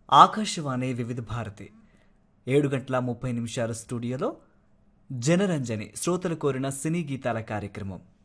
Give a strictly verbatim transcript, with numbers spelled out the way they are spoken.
ఆకాశవాణి వివిధ భారతి ఏడు గంటల ముప్పై నిమిషాల స్టూడియోలో జనరంజని శ్రోతలు కోరిన సినీ గీతాల కార్యక్రమం.